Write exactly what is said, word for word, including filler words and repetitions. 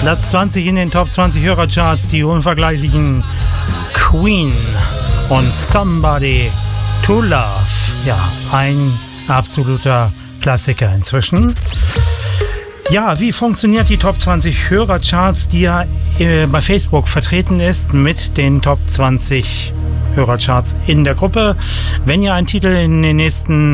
Platz zwanzig in den Top zwanzig Hörercharts, die unvergleichlichen Queen und Somebody to Love. Ja, ein absoluter Klassiker inzwischen. Ja, wie funktioniert die Top zwanzig Hörercharts, die ja äh, bei Facebook vertreten ist mit den Top zwanzig Hörercharts in der Gruppe? Wenn ihr einen Titel in den nächsten